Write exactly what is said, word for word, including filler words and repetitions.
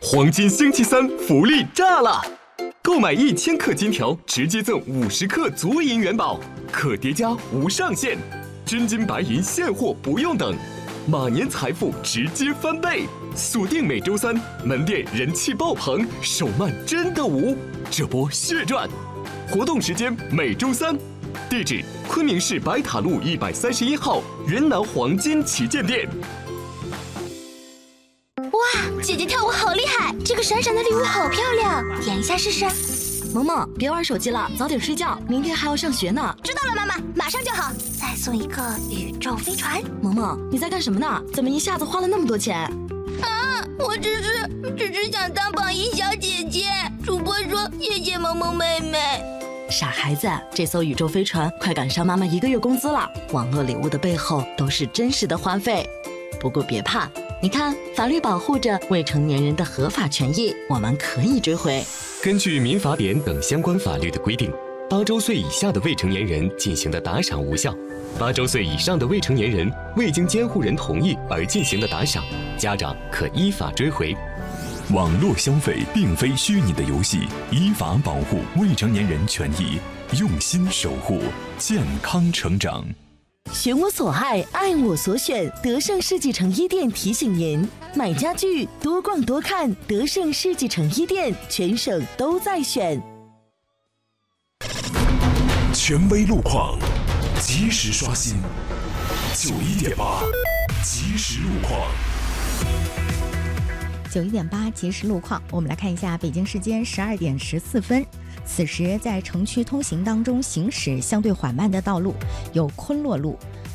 黄金星期三福利炸了！购买一千克金条，直接赠五十克足银元宝，可叠加无上限，真金白银现货不用等，马年财富直接翻倍！锁定每周三，门店人气爆棚，手慢真的无，这波血赚！活动时间每周三，地址昆明市白塔路一百三十一号云南黄金旗舰店。 哇，姐姐跳舞好厉害！这个闪闪的礼物好漂亮，点一下试试。 萌萌，别玩手机了，早点睡觉，明天还要上学呢。 知道了，妈妈，马上就好。再送一个宇宙飞船。 萌萌，你在干什么呢？怎么一下子花了那么多钱？ 啊，我只是只是想当榜一小姐姐。主播说谢谢萌萌妹妹。 傻孩子，这艘宇宙飞船快赶上妈妈一个月工资了。网络礼物的背后都是真实的花费。不过别怕，你看，法律保护着未成年人的合法权益，我们可以追回。 根据民法典等相关法律的规定，八周岁以下的未成年人进行的打赏无效，八周岁以上的未成年人未经监护人同意而进行的打赏，家长可依法追回。 网络消费并非虚拟的游戏，依法保护未成年人权益，用心守护健康成长。 选我所爱，爱我所选。德胜世纪城一店提醒您：买家具多逛多看，德胜世纪城一店全省都在选。 权威路况，及时刷新。九一点八，即时路况。 九一点八即时路况，我们来看一下北京时间十二点十四分。此时在城区通行当中行驶相对缓慢的道路有昆洛路、